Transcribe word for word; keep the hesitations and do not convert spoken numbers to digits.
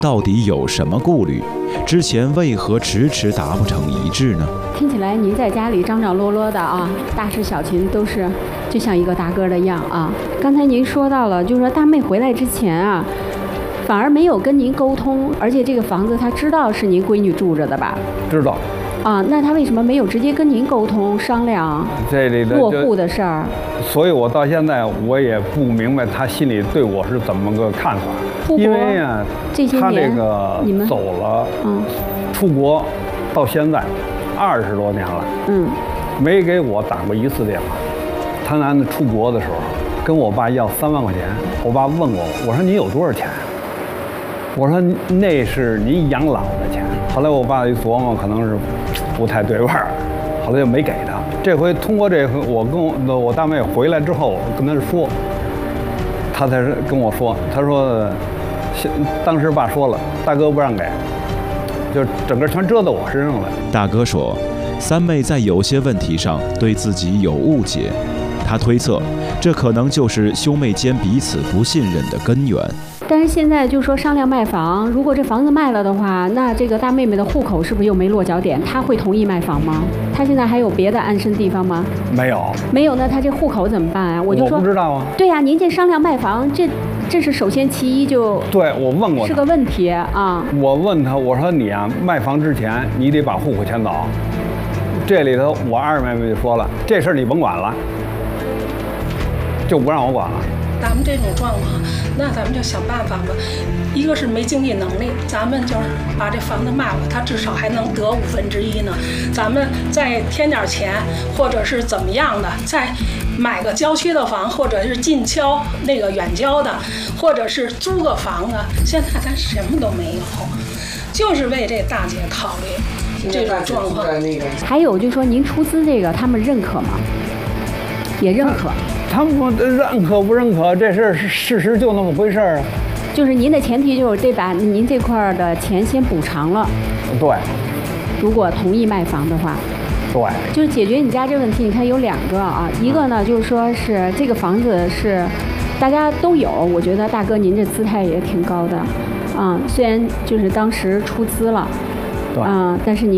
到底有什么顾虑？之前为何迟迟达不成一致呢？ 听起来您在家里张张罗罗的啊，大事小情都是就像一个大哥的样啊。刚才您说到了，就是说大妹回来之前啊，反而没有跟您沟通，而且这个房子她知道是您闺女住着的吧？ 知道。 啊，那她为什么没有直接跟您沟通商量这里的落户的事儿？ 所以我到现在我也不明白她心里对我是怎么个看法。因为呀，她这个走了， 嗯， 出国到现在二十多年了， 嗯， 没给我打过一次电话。她男的出国的时候，跟我爸要三万块钱，我爸问我，我说你有多少钱？我说那是你养老的钱。后来我爸一琢磨，可能是不太对味儿，后来就没给他。这回通过这回，我跟我我大妹回来之后，跟他说，他才跟我说，他说，当时爸说了，大哥不让给，就整个全遮到我身上了。 大哥说，三妹在有些问题上对自己有误解，他推测，这可能就是兄妹间彼此不信任的根源。 但是现在就说商量卖房，如果这房子卖了的话，那这个大妹妹的户口是不是又没落脚点？她会同意卖房吗？她现在还有别的安身地方吗？ 没有， 没有，那她这户口怎么办啊？我就说我不知道啊。 对呀、啊，您这商量卖房，这这是首先其一就对我问过， 是个问题啊。 我问他，我说你啊，卖房之前你得把户口迁走。这里头我二妹妹就说了，这事儿你甭管了，就不让我管了。 咱们这种状况，那咱们就想办法吧。一个是没经济能力，咱们就是把这房子卖了，他至少还能得五分之一呢。咱们再添点钱，或者是怎么样的，再买个郊区的房，或者是近郊那个远郊的，或者是租个房子。现在咱什么都没有，就是为这大姐考虑这种状况。 还有就是说，您出资这个，他们认可吗？也认可。 他们认可不认可这事儿是事实，就那么回事儿啊。 就是您的前提就是得把您这块的钱先补偿了。 对。 如果同意卖房的话。 对。 就是解决你家这问题，你看有两个啊，一个呢就是说是这个房子是大家都有，我觉得大哥您这姿态也挺高的，啊，虽然就是当时出资了， 对， 啊，但是您。